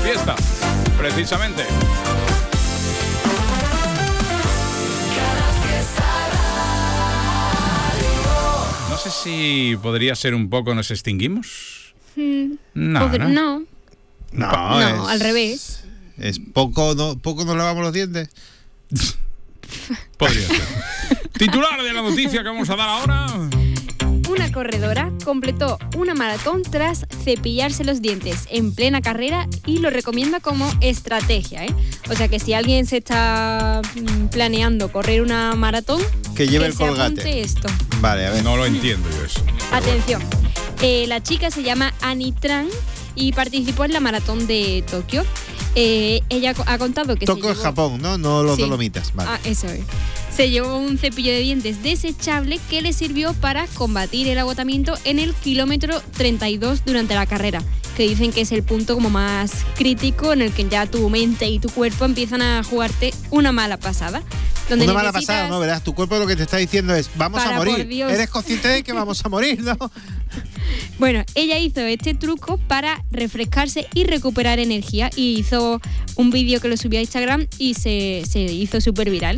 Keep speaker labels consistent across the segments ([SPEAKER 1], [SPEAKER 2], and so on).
[SPEAKER 1] fiesta, precisamente. No sé si podría ser un poco nos extinguimos.
[SPEAKER 2] No, al revés.
[SPEAKER 3] Es poco nos lavamos los dientes.
[SPEAKER 1] Podría ser. Titular de la noticia que vamos a dar ahora.
[SPEAKER 2] Una corredora completó una maratón tras cepillarse los dientes en plena carrera y lo recomienda como estrategia, ¿eh? O sea que si alguien se está planeando correr una maratón,
[SPEAKER 3] que lleve
[SPEAKER 2] el
[SPEAKER 3] colgate.
[SPEAKER 2] Apunte esto.
[SPEAKER 3] Vale, a ver.
[SPEAKER 1] No lo entiendo yo eso.
[SPEAKER 2] Atención. La chica se llama Annie Tran y participó en la maratón de Tokio. Ella ha contado que
[SPEAKER 3] Tokio es Japón, ¿no? No los Dolomitas. Vale.
[SPEAKER 2] Eso es. Se llevó un cepillo de dientes desechable que le sirvió para combatir el agotamiento en el kilómetro 32 durante la carrera, que dicen que es el punto como más crítico en el que ya tu mente y tu cuerpo empiezan a jugarte una mala pasada.
[SPEAKER 3] Una mala pasada, ¿no? Verás, tu cuerpo lo que te está diciendo es, vamos a morir. Eres consciente de que vamos a morir, ¿no?
[SPEAKER 2] Bueno, ella hizo este truco para refrescarse y recuperar energía y hizo un vídeo que lo subió a Instagram y se hizo súper viral.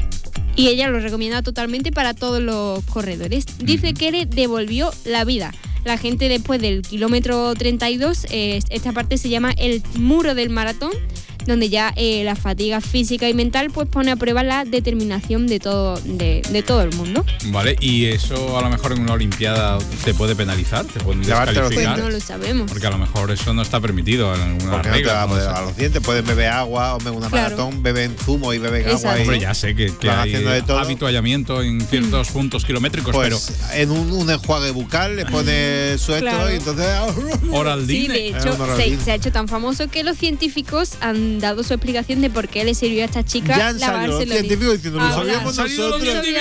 [SPEAKER 2] Y ella lo recomienda totalmente para todos los corredores. Dice que le devolvió la vida. La gente después del kilómetro 32, esta parte se llama el muro del maratón, donde ya la fatiga física y mental pues pone a prueba la determinación de todo el mundo.
[SPEAKER 1] Vale, y eso a lo mejor en una olimpiada te puede penalizar, te pueden descalificar.
[SPEAKER 2] Pues no lo sabemos.
[SPEAKER 1] Porque a lo mejor eso no está permitido en alguna regla.
[SPEAKER 3] No a los dientes pueden beber agua, o en una maratón beben zumo y beben agua.
[SPEAKER 1] Hombre, ya sé que hay habituallamiento en ciertos puntos kilométricos,
[SPEAKER 3] pues, pero en un enjuague bucal le pone suelto y entonces
[SPEAKER 1] Oraldine.
[SPEAKER 2] Sí, de hecho se ha hecho tan famoso que los científicos han dado su explicación de por qué le sirvió a esta chica
[SPEAKER 3] ya lavarse los dientes. Diciendo, lo sabíamos nosotros.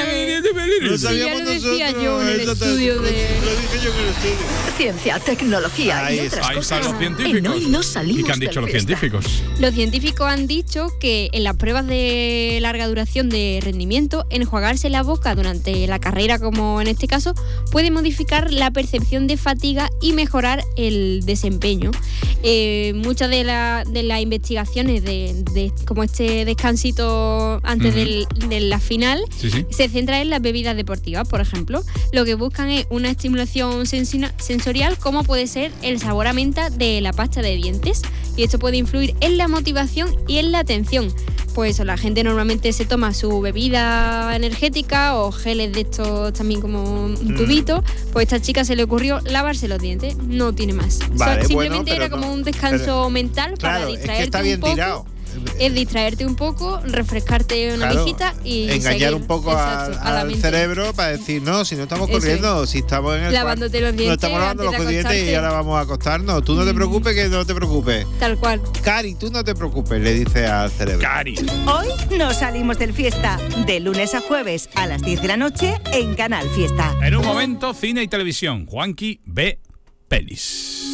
[SPEAKER 2] Lo sabíamos nosotros. Ya lo decía yo en el estudio de...
[SPEAKER 3] Lo dije yo en el estudio.
[SPEAKER 4] Ciencia, tecnología y otras
[SPEAKER 1] ahí
[SPEAKER 4] cosas.
[SPEAKER 1] Están los científicos.
[SPEAKER 4] Hoy no salimos.
[SPEAKER 1] ¿Y qué han dicho los científicos?
[SPEAKER 2] Los científicos han dicho que en las pruebas de larga duración de rendimiento, enjuagarse la boca durante la carrera, como en este caso, puede modificar la percepción de fatiga y mejorar el desempeño. Muchas de las investigaciones de como este descansito antes de la final se centra en las bebidas deportivas, por ejemplo. Lo que buscan es una estimulación sensorial, como puede ser el sabor a menta de la pasta de dientes, y esto puede influir en la motivación y en la atención. Pues la gente normalmente se toma su bebida energética o geles de estos también como un tubito. Pues a esta chica se le ocurrió lavarse los dientes, no tiene más.
[SPEAKER 3] Vale,
[SPEAKER 2] simplemente era como un descanso mental para distraerte, es que está bien un poco. Tirado. Es distraerte un poco, refrescarte una mijita y
[SPEAKER 3] engañar
[SPEAKER 2] seguir,
[SPEAKER 3] un poco al cerebro para decir, no, si no estamos corriendo, si estamos en el
[SPEAKER 2] lavándote los dientes,
[SPEAKER 3] no estamos lavando los dientes y ahora vamos a acostarnos. Tú no te preocupes, que no te preocupes.
[SPEAKER 2] Tal cual.
[SPEAKER 3] Cari, tú no te preocupes, le dice al cerebro.
[SPEAKER 1] Cari.
[SPEAKER 4] Hoy nos salimos del Fiesta, de lunes a jueves a las 10 de la noche en Canal Fiesta.
[SPEAKER 1] En un momento, cine y televisión. Juanqui ve pelis.